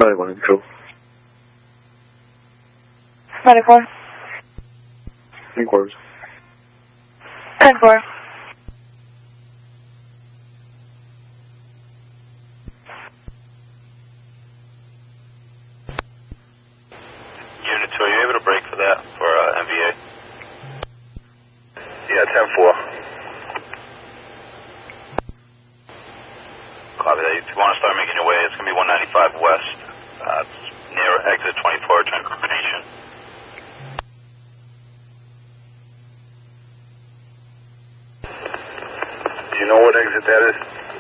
Charlie 1 and 2. 94. Inquiries. 10-4. Unit 2, are you able to break for that, for MVA? Yeah, 10-4. Copy that. If you want to start making your way, it's going to be 195 west. It's near exit 24, transportation. Do you know what exit that is?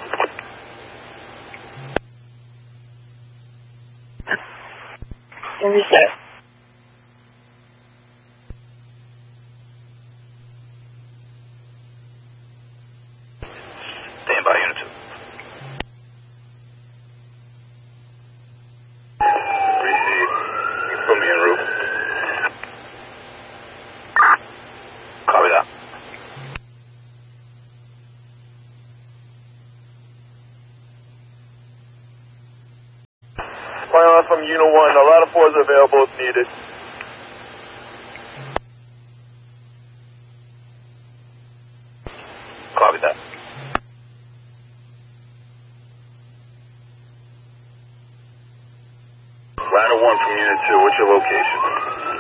Reset. Stand by, Unit 2. Receive. You put me en route. Copy that. Flying on from Unit 1. A lot of 4s available if needed. Copy that. Ladder 1 from Unit 2. What's your location?